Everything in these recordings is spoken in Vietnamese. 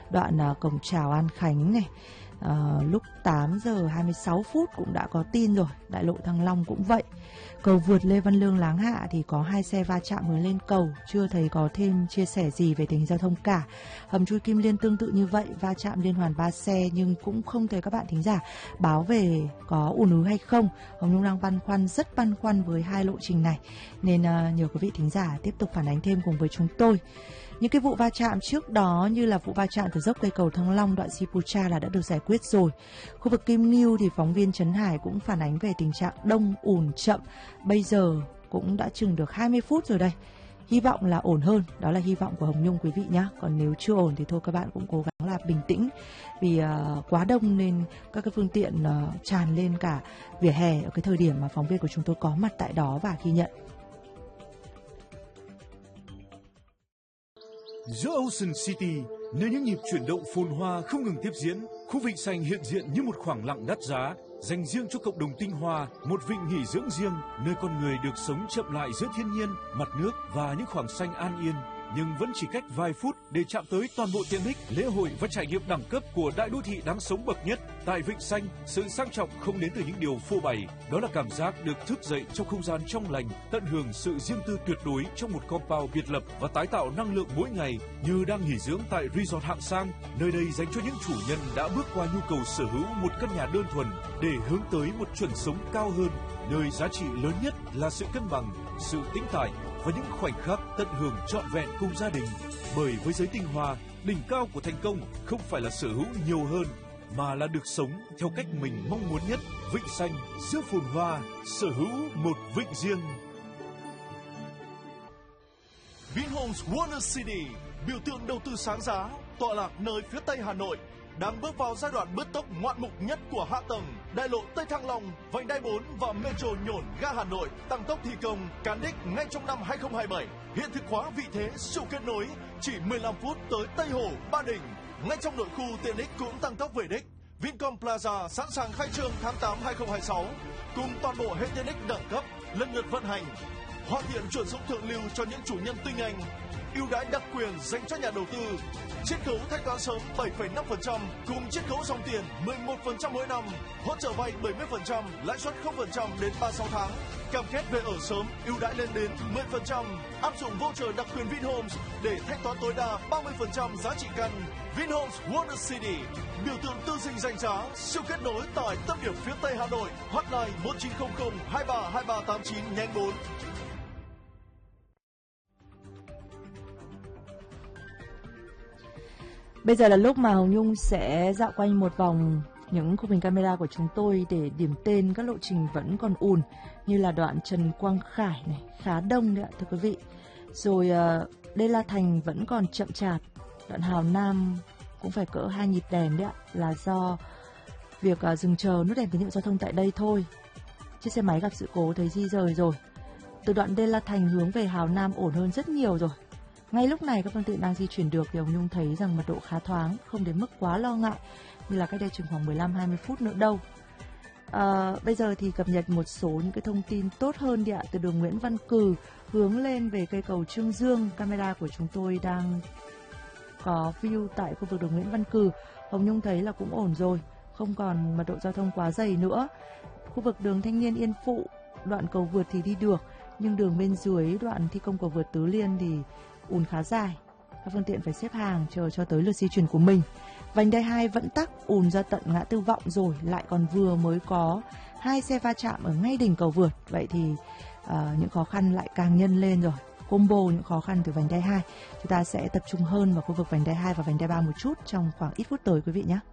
đoạn cổng chào An Khánh này. Lúc 8 giờ 26 phút cũng đã có tin rồi. Đại lộ Thăng Long cũng vậy. Cầu vượt Lê Văn Lương Láng Hạ thì có 2 xe va chạm hướng lên cầu, chưa thấy có thêm chia sẻ gì về tình hình giao thông cả. Hầm chui Kim Liên tương tự như vậy, va chạm liên hoàn 3 xe nhưng cũng không thấy các bạn thính giả báo về có ùn ứ hay không. Hồng Nhung đang rất băn khoăn với hai lộ trình này, nên nhờ quý vị thính giả tiếp tục phản ánh thêm cùng với chúng tôi. Những cái vụ va chạm trước đó như là vụ va chạm từ dốc cây cầu Thăng Long đoạn Sipucha là đã được giải quyết rồi. Khu vực Kim Ngưu thì phóng viên Trấn Hải cũng phản ánh về tình trạng đông ùn chậm. Bây giờ cũng đã chừng được 20 phút rồi đây. Hy vọng là ổn hơn, đó là hy vọng của Hồng Nhung quý vị nhé. Còn nếu chưa ổn thì thôi các bạn cũng cố gắng là bình tĩnh. Vì quá đông nên các cái phương tiện tràn lên cả vỉa hè ở cái thời điểm mà phóng viên của chúng tôi có mặt tại đó và ghi nhận. Giữa Ocean City, nơi những nhịp chuyển động phồn hoa không ngừng tiếp diễn, khu vịnh xanh hiện diện như một khoảng lặng đắt giá, dành riêng cho cộng đồng tinh hoa, một vịnh nghỉ dưỡng riêng, nơi con người được sống chậm lại giữa thiên nhiên, mặt nước và những khoảng xanh an yên. Nhưng vẫn chỉ cách vài phút để chạm tới toàn bộ tiện ích, lễ hội và trải nghiệm đẳng cấp của đại đô thị đáng sống bậc nhất. Tại Vịnh Xanh, sự sang trọng không đến từ những điều phô bày, đó là cảm giác được thức dậy trong không gian trong lành, tận hưởng sự riêng tư tuyệt đối trong một compound biệt lập và tái tạo năng lượng mỗi ngày như đang nghỉ dưỡng tại resort hạng sang. Nơi đây dành cho những chủ nhân đã bước qua nhu cầu sở hữu một căn nhà đơn thuần để hướng tới một chuẩn sống cao hơn, nơi giá trị lớn nhất là sự cân bằng, sự tĩnh tại và những khoảnh khắc tận hưởng trọn vẹn cùng gia đình. Bởi với giới tinh hoa, đỉnh cao của thành công không phải là sở hữu nhiều hơn, mà là được sống theo cách mình mong muốn nhất. Vịnh Xanh giữa phồn hoa, sở hữu một vịnh riêng. Vinhomes Wonder City, biểu tượng đầu tư sáng giá, tọa lạc nơi phía tây Hà Nội, đang bước vào giai đoạn bứt tốc ngoạn mục nhất của hạ tầng. Đại lộ Tây Thăng Long, vành đai 4 và metro Nhổn ga Hà Nội tăng tốc thi công, cán đích ngay trong năm 2027. Hiện thực hóa vị thế siêu kết nối, chỉ 15 phút tới Tây Hồ, Ba Đình. Ngay trong nội khu tiện ích cũng tăng tốc về đích. Vincom Plaza sẵn sàng khai trương tháng 8 2026 cùng toàn bộ hệ tiện ích đẳng cấp lần lượt vận hành, hoàn thiện chuẩn sống thượng lưu cho những chủ nhân tinh anh. Ưu đãi đặc quyền dành cho nhà đầu tư, chiết khấu thanh toán sớm 7,5% cùng chiết khấu dòng tiền 11% mỗi năm, hỗ trợ vay 70%, lãi suất 0% đến 36 tháng, cam kết về ở sớm, ưu đãi lên đến 10%, áp dụng voucher đặc quyền Vinhomes để thanh toán tối đa 30% giá trị căn. Vinhomes Wonder City, biểu tượng tư sinh danh giá, siêu kết nối tại tâm điểm phía tây Hà Nội. Hotline 1900 23 2389 nhánh 4. Bây giờ là lúc mà Hồng Nhung sẽ dạo quanh một vòng những khung hình camera của chúng tôi để điểm tên các lộ trình vẫn còn ùn, như là đoạn Trần Quang Khải này, khá đông đấy ạ thưa quý vị. Rồi Đê La Thành vẫn còn chậm chạp, đoạn Hào Nam cũng phải cỡ 2 nhịp đèn đấy ạ, là do việc dừng chờ nút đèn tín hiệu giao thông tại đây thôi. Chiếc xe máy gặp sự cố thấy di rời rồi. Từ đoạn Đê La Thành hướng về Hào Nam ổn hơn rất nhiều rồi. Ngay lúc này các phương tiện đang di chuyển được thì Hồng Nhung thấy rằng mật độ khá thoáng, không đến mức quá lo ngại như là cách đây chừng khoảng 15-20 phút nữa đâu. Bây giờ thì cập nhật một số những cái thông tin tốt hơn đi ạ. Từ đường Nguyễn Văn Cừ hướng lên về cây cầu Trương Dương, camera của chúng tôi đang có view tại khu vực đường Nguyễn Văn Cừ. Hồng Nhung thấy là cũng ổn rồi, không còn mật độ giao thông quá dày nữa. Khu vực đường Thanh Niên Yên Phụ, đoạn cầu vượt thì đi được, nhưng đường bên dưới đoạn thi công cầu vượt Tứ Liên thì ùn khá dài, các phương tiện phải xếp hàng chờ cho tới lượt di chuyển của mình. Vành đai 2 vẫn tắc, ùn ra tận ngã tư Vọng rồi, lại còn vừa mới có 2 xe va chạm ở ngay đỉnh cầu vượt. Vậy thì những khó khăn lại càng nhân lên rồi. Combo những khó khăn từ vành đai 2, chúng ta sẽ tập trung hơn vào khu vực vành đai 2 và vành đai 3 một chút trong khoảng ít phút tới quý vị nhé.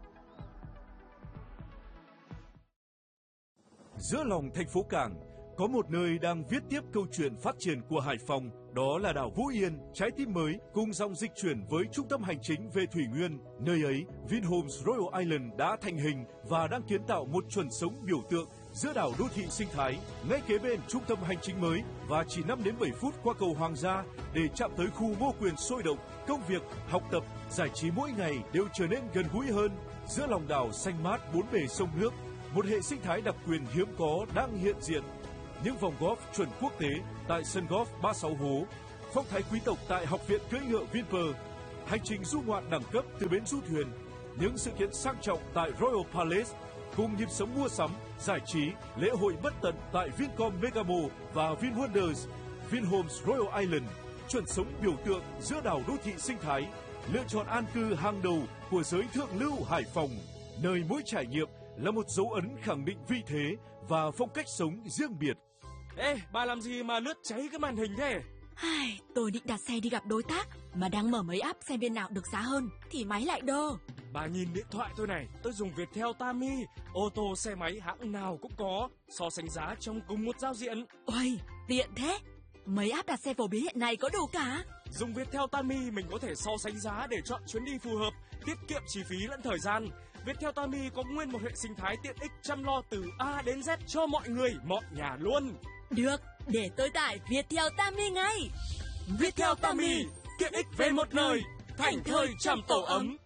Giữa lòng thành phố Cảng, có một nơi đang viết tiếp câu chuyện phát triển của Hải Phòng, đó là đảo Vũ Yên, trái tim mới cùng dòng dịch chuyển với trung tâm hành chính về Thủy Nguyên. Nơi ấy, Vinhomes Royal Island đã thành hình và đang kiến tạo một chuẩn sống biểu tượng giữa đảo đô thị sinh thái, ngay kế bên trung tâm hành chính mới và chỉ 5 đến 7 phút qua cầu Hoàng Gia để chạm tới khu Ngô Quyền sôi động. Công việc, học tập, giải trí mỗi ngày đều trở nên gần gũi hơn. Giữa lòng đảo xanh mát bốn bề sông nước, một hệ sinh thái đặc quyền hiếm có đang hiện diện. Những vòng golf chuẩn quốc tế tại sân golf 36 hố, phong thái quý tộc tại học viện cưỡi ngựa Vinpearl, hành trình du ngoạn đẳng cấp từ bến du thuyền, những sự kiện sang trọng tại Royal Palace, cùng nhịp sống mua sắm, giải trí, lễ hội bất tận tại Vincom Megamo và VinWonders, Vinhomes Royal Island, chuẩn sống biểu tượng giữa đảo đô thị sinh thái, lựa chọn an cư hàng đầu của giới thượng lưu Hải Phòng, nơi mỗi trải nghiệm là một dấu ấn khẳng định vị thế và phong cách sống riêng biệt. Ê, bà làm gì mà lướt cháy cái màn hình thế? Tôi định đặt xe đi gặp đối tác, mà đang mở mấy app xem bên nào được giá hơn, thì máy lại đơ. Bà nhìn điện thoại tôi này, tôi dùng Viettel Tami, ô tô xe máy hãng nào cũng có, so sánh giá trong cùng một giao diện. Ôi, tiện thế! Mấy app đặt xe phổ biến hiện nay có đủ cả. Dùng Viettel Tami mình có thể so sánh giá để chọn chuyến đi phù hợp, tiết kiệm chi phí lẫn thời gian. Viettel Tami có nguyên một hệ sinh thái tiện ích chăm lo từ A đến Z cho mọi người, mọi nhà luôn. Được, để tôi tải Viettel Tami ngay. Viettel Tami, tiện ích về một nơi, thành thơi trong tổ ấm.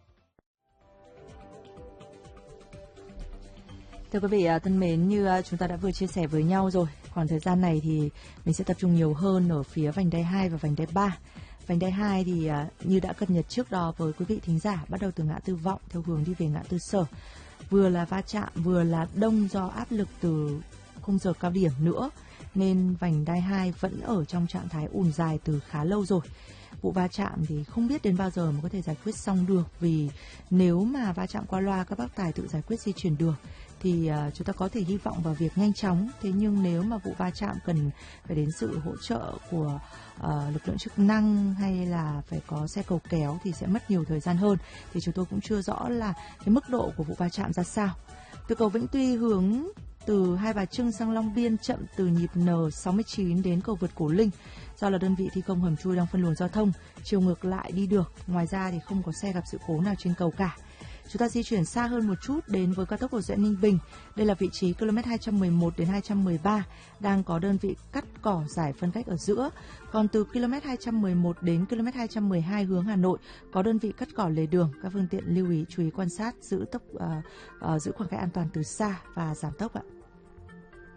Thưa quý vị thân mến, như chúng ta đã vừa chia sẻ với nhau rồi, còn thời gian này thì mình sẽ tập trung nhiều hơn ở phía vành đai 2 và vành đai 3. Vành đai 2 thì như đã cập nhật trước đó với quý vị thính giả, bắt đầu từ ngã tư Vọng theo hướng đi về ngã tư Sở. Vừa là va chạm, vừa là đông do áp lực từ khung giờ cao điểm nữa, nên vành đai 2 vẫn ở trong trạng thái ùn dài từ khá lâu rồi. Vụ va chạm thì không biết đến bao giờ mới có thể giải quyết xong được, vì nếu mà va chạm qua loa các bác tài tự giải quyết di chuyển được thì chúng ta có thể hy vọng vào việc nhanh chóng. Thế nhưng nếu mà vụ va chạm cần phải đến sự hỗ trợ của lực lượng chức năng hay là phải có xe cầu kéo thì sẽ mất nhiều thời gian hơn. Thì chúng tôi cũng chưa rõ là cái mức độ của vụ va chạm ra sao. Từ cầu Vĩnh Tuy hướng từ Hai Bà Trưng sang Long Biên chậm từ nhịp N69 đến cầu vượt Cổ Linh. Do là đơn vị thi công hầm chui đang phân luồng giao thông, chiều ngược lại đi được. Ngoài ra thì không có xe gặp sự cố nào trên cầu cả. Chúng ta di chuyển xa hơn một chút đến với cao tốc Cầu Giẽ Ninh Bình. Đây là vị trí km 211 đến 213 đang có đơn vị cắt cỏ giải phân cách ở giữa. Còn từ km 211 đến km 212 hướng Hà Nội có đơn vị cắt cỏ lề đường. Các phương tiện lưu ý chú ý quan sát, giữ khoảng cách an toàn từ xa và giảm tốc ạ.